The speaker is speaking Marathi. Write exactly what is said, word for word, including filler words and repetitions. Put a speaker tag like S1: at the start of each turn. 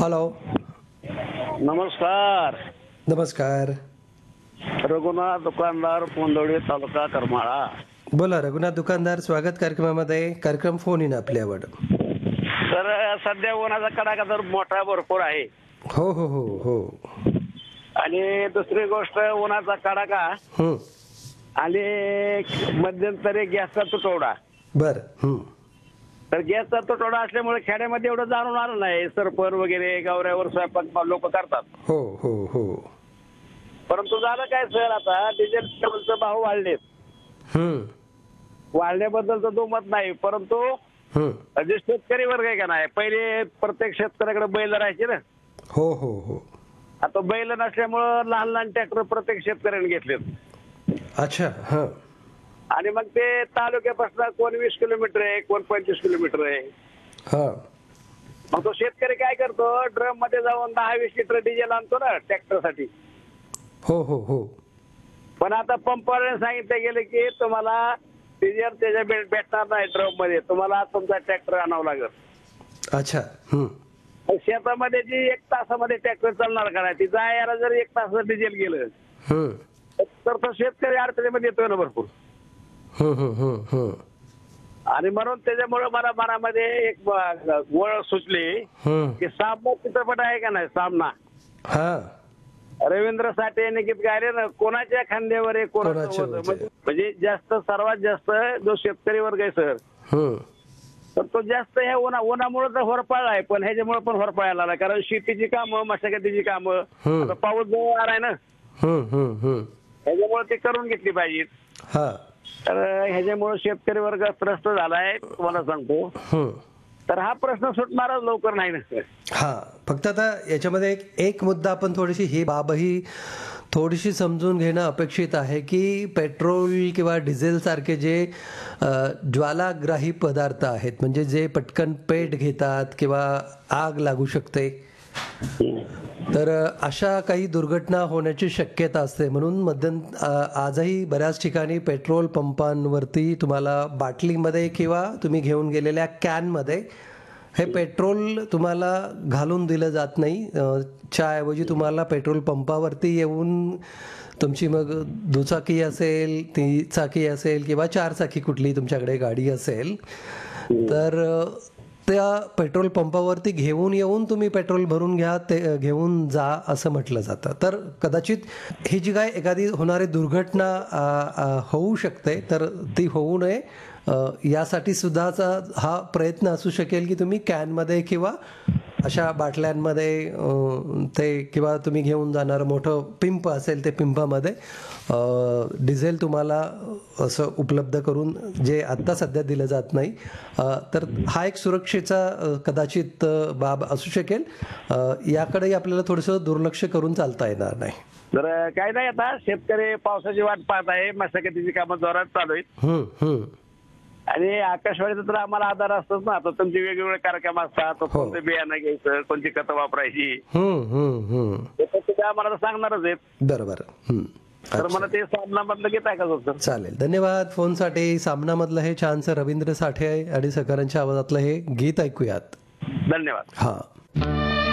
S1: हॅलो.
S2: नमस्कार.
S1: नमस्कार.
S2: रघुनाथ दुकानदार, पोंदवडी, तालुका करमाळा.
S1: बोला रघुनाथ दुकानदार, स्वागत कार्यक्रमामध्ये. कार्यक्रम फोन इन आपली आवड.
S2: तर सध्या उन्हाचा कडाका तर मोठा भरपूर आहे.
S1: हो हो हो हो.
S2: आणि दुसरी गोष्ट, उन्हाचा कडाका
S1: हं.
S2: आणि मध्यंतरी गॅसचा तुटवडा.
S1: बर. हं.
S2: तर गॅसचा तुटवडा असल्यामुळे खेड्यामध्ये एवढं जाणून आलं नाही. सरपण वगैरे गावऱ्यावर स्वयंपाक लोक करतात.
S1: हो हो हो.
S2: परंतु झालं काय सर, आता डिझेल पेट्रोलचे भाव वाढलेत.
S1: हं.
S2: वाढल्याबद्दल दुमत नाही, परंतु
S1: हं.
S2: जे शेतकरी वर्ग आहे का नाही, पहिले प्रत्येक शेतकऱ्याकडे बैल राहायचे ना.
S1: हो हो हो.
S2: आता बैल नसल्यामुळं लहान लहान ट्रॅक्टर प्रत्येक शेतकऱ्याने घेतलेत.
S1: अच्छा. हां.
S2: आणि मग ते तालुक्यापासून कोण वीस किलोमीटर आहे, कोण पंचवीस किलोमीटर आहे.
S1: हां.
S2: मग तो शेतकरी काय करतो, ड्रम मध्ये जाऊन दहा वीस लिटर डिझेल आणतो ना ट्रॅक्टरसाठी.
S1: हो हो हो.
S2: पण आता पंपवाल्याने सांगितलं गेलं की तुम्हाला डिझेल त्याच्या भेट भेटणार नाही ड्रम मध्ये, तुम्हाला तुमचा ट्रॅक्टर आणावं लागेल.
S1: अच्छा. हं.
S2: शेतामध्ये जी एक तासामध्ये ट्रॅक्टर चालणार का नाही, ती जायला जर एक तास डिझेल गेलं
S1: हं.
S2: तर तो शेतकरी अडचणीमध्ये येतोय ना भरपूर.
S1: हं हं हं हं.
S2: आणि म्हणून त्याच्यामुळे मला मनामध्ये एक वळ सुचली
S1: हं.
S2: की सामना चित्रपट आहे का नाही, सामना.
S1: हां.
S2: रवींद्र साठे यांनी गीत गायले ना, कोणाच्या खांद्यावर आहे कोणाचं
S1: कोणाच्या
S2: वजन.
S1: वजन.
S2: म्हणजे म्हणजे जास्त सर्वात जास्त जो शेतकरी वर्ग आहे सर,
S1: हं.
S2: तर तो जास्त ह्या उन्हा उन्हामुळे तर होरपाळला आहे, पण ह्याच्यामुळे पण होरपाळायला आला. कारण शेतीची कामं, मशागतीची कामं,
S1: हं.
S2: आता पाऊस जवळ आलाय ना,
S1: हं हं हं.
S2: ह्याच्यामुळे ते करून घेतली पाहिजेत.
S1: हां.
S2: तर ह्याच्यामुळे शेतकरी वर्ग त्रस्त झालाय तुम्हाला सांगतो.
S1: हं.
S2: तर हा प्रश्न सुटणारच लवकर नाही ना.
S1: हां. फक्त आता याच्यामध्ये एक एक मुद्दा आपण थोडीशी ही बाबही थोडीशी समजून घेणं अपेक्षित आहे की पेट्रोल किंवा डिझेल सारखे जे अ, ज्वालाग्राही पदार्थ आहेत, म्हणजे जे पटकन पेट घेतात किंवा आग लागू शकते, तर अशा काही दुर्घटना होण्याची शक्यता असते. म्हणून मध्यं आजही बऱ्याच ठिकाणी पेट्रोल पंपांवरती तुम्हाला बाटलीमध्ये किंवा तुम्ही घेऊन गेलेल्या कॅनमध्ये हे पेट्रोल तुम्हाला घालून दिलं जात नाही. च्याऐवजी तुम्हाला पेट्रोल पंपावरती येऊन तुमची मग दुचाकी असेल, ती चाकी असेल किंवा चार चाकी कुठली तुमच्याकडे गाडी असेल, तर त्या पेट्रोल पंपावरती घेऊन येऊन तुम्ही पेट्रोल भरून घ्या, ते घेऊन जा असं म्हटलं जातं. तर कदाचित ही जी काय एखादी होणारी दुर्घटना होऊ शकते, तर ती होऊ नये यासाठी सुद्धाचा हा प्रयत्न असू शकेल की तुम्ही कॅनमध्ये किंवा अशा बाटल्यांमध्ये ते, किंवा तुम्ही घेऊन जाणारं मोठं पिंप असेल ते पिंपामध्ये डिझेल तुम्हाला असं उपलब्ध करून, जे आत्ता सध्या दिलं जात नाही. तर हा एक सुरक्षेचा कदाचित बाब असू शकेल. याकडेही आपल्याला थोडंसं दुर्लक्ष करून चालता येणार नाही.
S2: तर काय नाही, आता शेतकरी पावसाची वाट पाहत आहे, मशागतीची कामं जोरात चालू आहेत.
S1: हं हं.
S2: आणि आकाशवाणीचा तर आम्हाला आधार असतोच ना. आता तुमचे वेगवेगळे कार्यक्रम असतात, कोणतं बियाणं घ्यायचं, कोणती खतं वापरायची,
S1: हं हं हं.
S2: ते आम्हाला सांगणारच आहेत.
S1: बरोबर. हं.
S2: तर मला ते सामनामधलं घेत आहे का सर?
S1: चालेल. धन्यवाद फोनसाठी. सामनामधलं हे छानसं रवींद्र साठे आणि सहकाऱ्यांच्या आवाजातलं हे गीत ऐकूयात.
S2: धन्यवाद.
S1: हां.